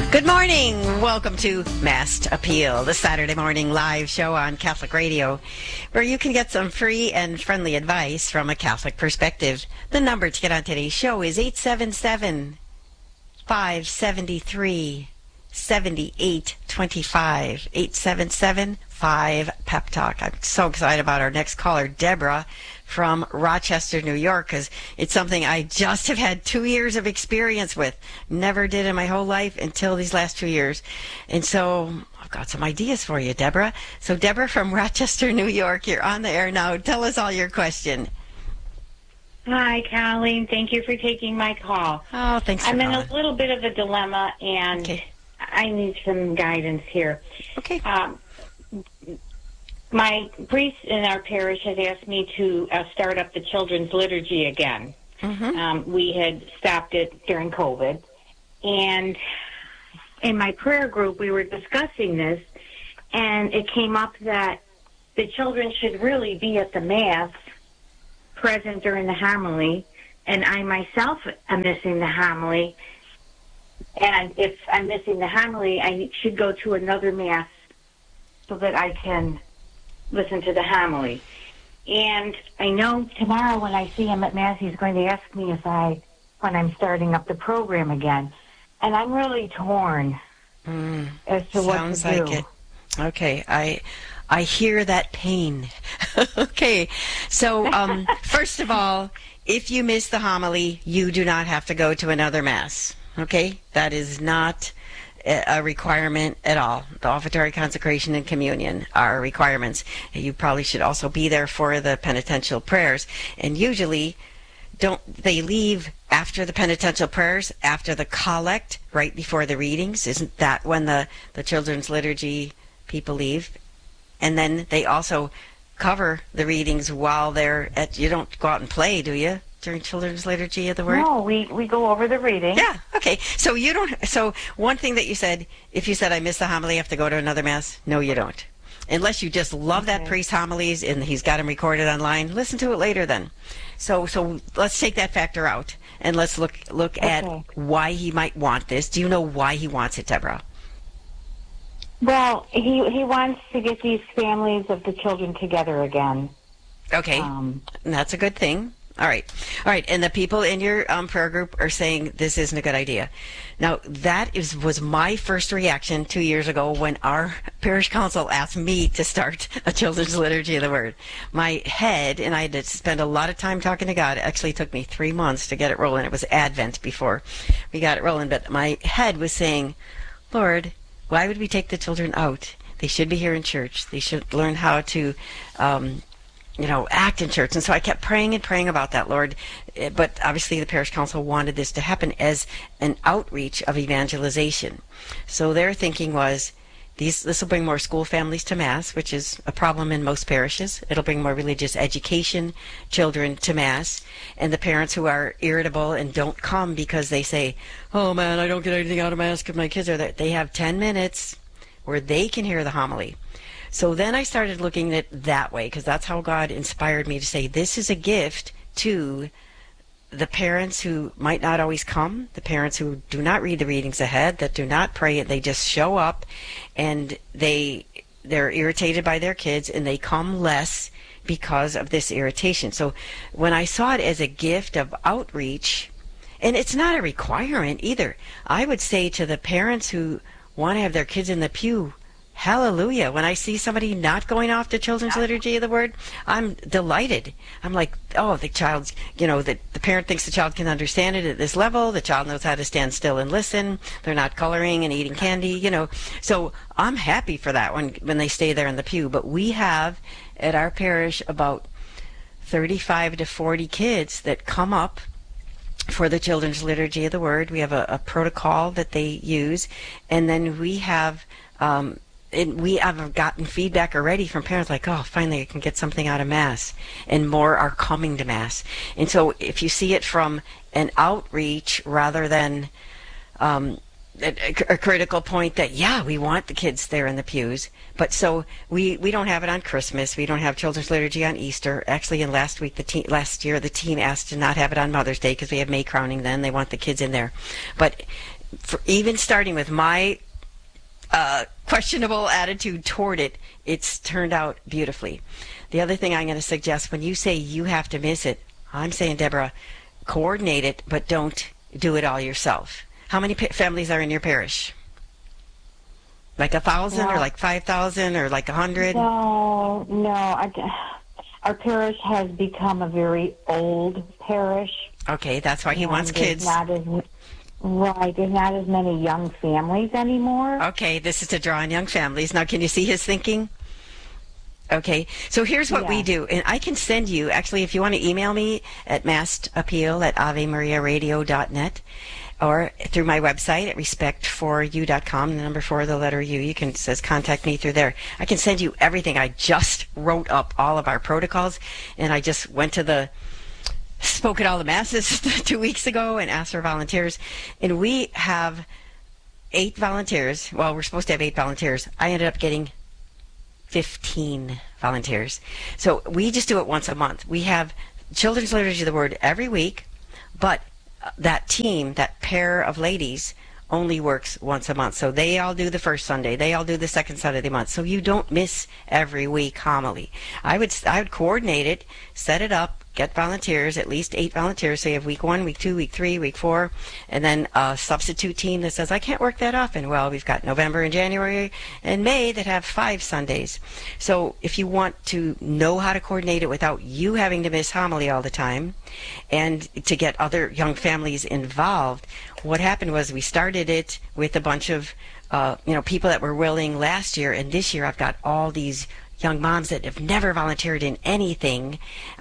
Good morning. Welcome to Mass Appeal, the Saturday morning live show on Catholic Radio, where you can get some free and friendly advice from a Catholic perspective. The number to get on today's show is 877-573-7825. 877-5-PEP Talk. I'm so excited about our next caller, Deborah from Rochester, New York, because it's something I just have had 2 years of experience with. Never did in my whole life until these last 2 years. And so I've got some ideas for you, Deborah. So Deborah from Rochester, New York, you're on the air now. Tell us all your question. Hi, Colleen. Thank you for taking my call. Oh, thanks for I'm in calling. a little bit of a dilemma, and Okay. I need some guidance here. Okay. My priest in our parish has asked me to start up the children's liturgy again. Mm-hmm. We had stopped it during COVID. And in my prayer group, we were discussing this, and it came up that the children should really be at the Mass, present during the homily, and I myself am missing the homily. And if I'm missing the homily, I should go to another Mass so that I can listen to the homily. And I know tomorrow when I see him at Mass, he's going to ask me when I'm starting up the program again. And I'm really torn as to what to do. Sounds like it. Okay, I hear that pain. Okay, so first of all, if you miss the homily, you do not have to go to another Mass. Okay, that is not a requirement at all. The offertory, consecration, and communion are requirements. You probably should also be there for the penitential prayers. And usually, they leave after the penitential prayers, after the collect, right before the readings? Isn't that when the children's liturgy people leave? And then they also cover the readings while they're at, you don't go out and play, do you? During children's liturgy of the word? No, we go over the reading. Yeah, okay. So you don't, so one thing that you said, if you said I missed the homily, I have to go to another Mass? No, you don't. Unless you just love that priest's homilies and he's got them recorded online, listen to it later then. So let's take that factor out and let's look at why he might want this. Do you know why he wants it, Deborah? Well, he wants to get these families of the children together again. Okay, that's a good thing. All right. And the people in your prayer group are saying this isn't a good idea. Now, that was my first reaction 2 years ago when our parish council asked me to start a children's liturgy of the word. My head, and I had to spend a lot of time talking to God. It actually took me 3 months to get it rolling. It was Advent before we got it rolling. But my head was saying, Lord, why would we take the children out? They should be here in church. They should learn how to act in church. And so I kept praying and praying about that, Lord. But obviously the parish council wanted this to happen as an outreach of evangelization. So their thinking was, this will bring more school families to Mass, which is a problem in most parishes. It'll bring more religious education children to Mass. And the parents who are irritable and don't come because they say, oh man, I don't get anything out of Mass because my kids are there. They have 10 minutes where they can hear the homily. So then I started looking at it that way, because that's how God inspired me to say this is a gift to the parents who might not always come, the parents who do not read the readings ahead, that do not pray it, they just show up and they're irritated by their kids and they come less because of this irritation. So when I saw it as a gift of outreach, and it's not a requirement either, I would say to the parents who want to have their kids in the pew, hallelujah. When I see somebody not going off to children's liturgy of the word, I'm delighted. I'm like, oh, the child's, the parent thinks the child can understand it at this level. The child knows how to stand still and listen. They're not coloring and eating candy, So I'm happy for that when they stay there in the pew. But we have at our parish about 35 to 40 kids that come up for the children's liturgy of the word. We have a protocol that they use. And then we have and we have gotten feedback already from parents like, oh, finally I can get something out of Mass, and more are coming to Mass. And so if you see it from an outreach rather than a critical point that, yeah, we want the kids there in the pews, but so we don't have it on Christmas. We don't have children's liturgy on Easter. Actually, in last year, the team asked to not have it on Mother's Day because we have May crowning then. They want the kids in there. But for even starting with my questionable attitude toward it, it's turned out beautifully. The other thing I'm going to suggest, when you say you have to miss it, I'm saying, Deborah, coordinate it, but don't do it all yourself. How many families are in your parish? Like 1,000 or like 5,000 or like 100? No. Our parish has become a very old parish. Okay, that's why he wants kids. Right, there's not as many young families anymore. Okay, this is to draw in young families. Now, can you see his thinking? Okay, so here's what we do, and I can send you, actually, if you want to email me at massappeal@avemariaradio.net, or through my website at respectforyou.com, the number 4, the letter U. You can, it says contact me through there. I can send you everything. I just wrote up all of our protocols, and I just went to spoke at all the masses 2 weeks ago and asked for volunteers. And we have 8 volunteers. Well, we're supposed to have 8 volunteers. I ended up getting 15 volunteers. So we just do it once a month. We have Children's Liturgy of the Word every week, but that team, that pair of ladies, only works once a month. So they all do the first Sunday. They all do the second Sunday of the month. So you don't miss every week homily. I would coordinate it, set it up, get volunteers, at least 8 volunteers. So you have week 1, week 2, week 3, week 4, and then a substitute team that says, I can't work that often. Well, we've got November and January and May that have 5 Sundays. So if you want to know how to coordinate it without you having to miss homily all the time, and to get other young families involved, what happened was we started it with a bunch of people that were willing last year, and this year I've got all these young moms that have never volunteered in anything,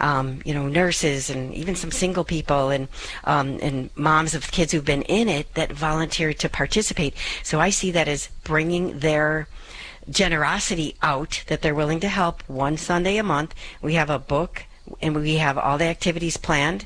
nurses and even some single people and moms of kids who've been in it that volunteered to participate. So I see that as bringing their generosity out, that they're willing to help one Sunday a month. We have a book, and we have all the activities planned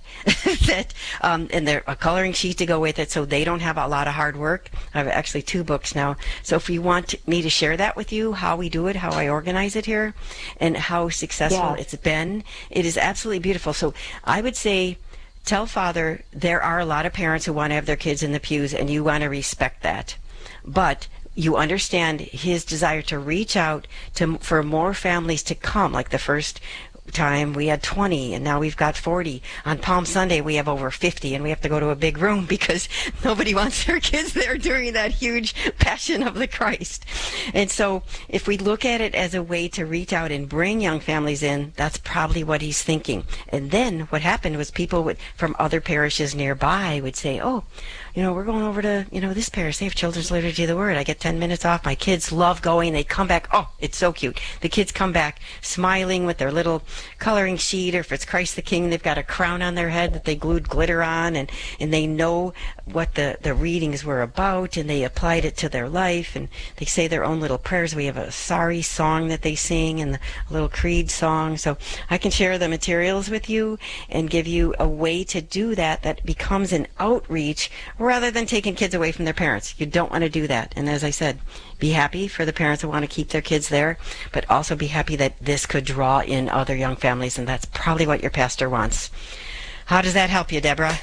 and there a coloring sheet to go with it, so they don't have a lot of hard work. I have actually 2 books now. So if you want me to share that with you, how we do it, how I organize it here, and how successful it's been, it is absolutely beautiful. So I would say, tell Father there are a lot of parents who want to have their kids in the pews, and you want to respect that. But you understand his desire to reach out for more families to come. Like the first time we had 20, and now we've got 40. On Palm Sunday we have over 50, and we have to go to a big room because nobody wants their kids there during that huge Passion of the Christ. And so if we look at it as a way to reach out and bring young families in, that's probably what he's thinking. And then what happened was people from other parishes nearby would say, oh, we're going over to, this parish. They have Children's Liturgy of the Word. I get 10 minutes off. My kids love going. They come back. Oh, it's so cute. The kids come back smiling with their little coloring sheet, or if it's Christ the King, they've got a crown on their head that they glued glitter on, and they know what the readings were about, and they applied it to their life, and they say their own little prayers. We have a sorry song that they sing, and a little creed song. So I can share the materials with you and give you a way to do that becomes an outreach rather than taking kids away from their parents. You don't want to do that. And as I said, be happy for the parents who want to keep their kids there, but also be happy that this could draw in other young families, and that's probably what your pastor wants. How does that help you, Deborah?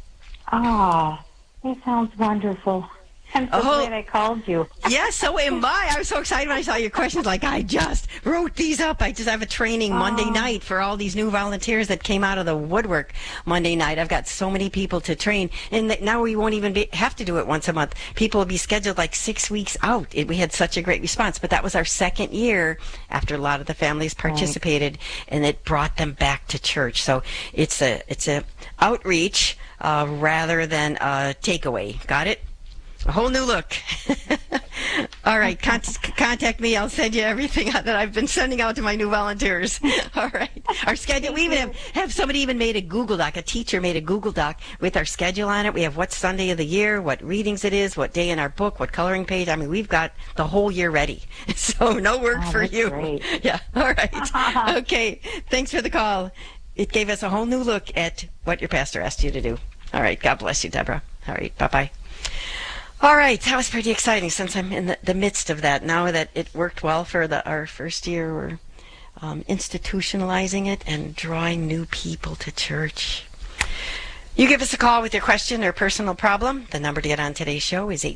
It sounds wonderful. I'm so glad I called you. Yes, so am I. I was so excited when I saw your questions. Like, I just wrote these up. I just have a training Monday night for all these new volunteers that came out of the woodwork Monday night. I've got so many people to train. And now we won't even have to do it once a month. People will be scheduled like 6 weeks out. We had such a great response. But that was our second year after a lot of the families participated, and it brought them back to church. So it's a outreach rather than a takeaway. Got it? A whole new look. All right, contact me. I'll send you everything that I've been sending out to my new volunteers. All right. Our schedule, we even have somebody even made a Google Doc. A teacher made a Google Doc with our schedule on it. We have what Sunday of the year, what readings it is, what day in our book, what coloring page. I mean, we've got the whole year ready. So no work for you. Great. Yeah, all right. Okay, thanks for the call. It gave us a whole new look at what your pastor asked you to do. All right, God bless you, Deborah. All right, bye-bye. All right, that was pretty exciting since I'm in the midst of that. Now that it worked well for our first year, we're institutionalizing it and drawing new people to church. You give us a call with your question or personal problem. The number to get on today's show is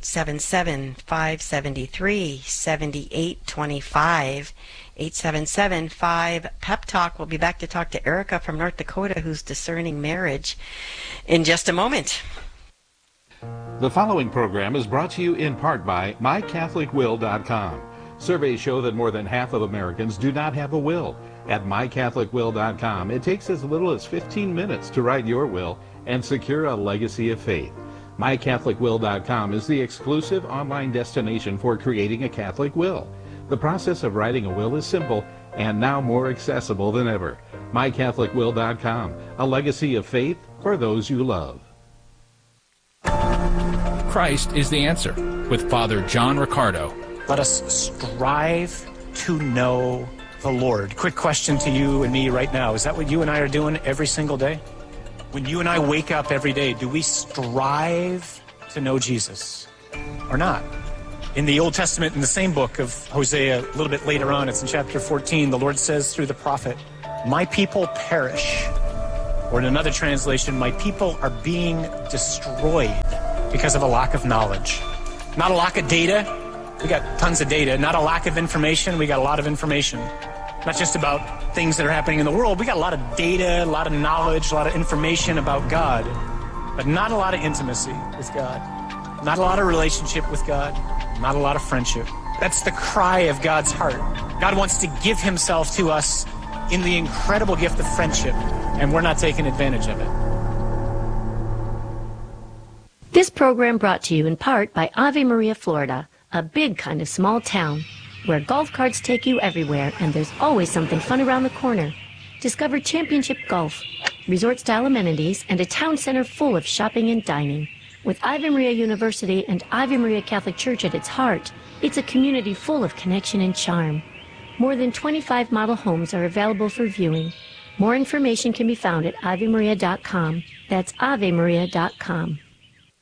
877-573-7825. 877-5-PEP-TALK. We'll be back to talk to Erica from North Dakota, who's discerning marriage, in just a moment. The following program is brought to you in part by MyCatholicWill.com. Surveys show that more than half of Americans do not have a will. At MyCatholicWill.com, it takes as little as 15 minutes to write your will and secure a legacy of faith. MyCatholicWill.com is the exclusive online destination for creating a Catholic will. The process of writing a will is simple and now more accessible than ever. MyCatholicWill.com, a legacy of faith for those you love. Christ is the answer with Father John Riccardo. Let us strive to know the Lord. Quick question to you and me right now. Is that what you and I are doing every single day? When you and I wake up every day, do we strive to know Jesus or not? In the Old Testament, in the same book of Hosea, a little bit later on, it's in chapter 14, the Lord says through the prophet, "My people perish." Or in another translation, "My people are being destroyed because of a lack of knowledge." Not a lack of data. We got tons of data. Not a lack of information. We got a lot of information. Not just about things that are happening in the world. We got a lot of data, a lot of knowledge, a lot of information about God, but not a lot of intimacy with God. Not a lot of relationship with God. Not a lot of friendship. That's the cry of God's heart. God wants to give himself to us in the incredible gift of friendship, and we're not taking advantage of it. This program brought to you in part by Ave Maria, Florida, a big kind of small town where golf carts take you everywhere and there's always something fun around the corner. Discover Championship Golf, resort-style amenities, and a town center full of shopping and dining. With Ave Maria University and Ave Maria Catholic Church at its heart, it's a community full of connection and charm. More than 25 model homes are available for viewing. More information can be found at AveMaria.com. That's AveMaria.com.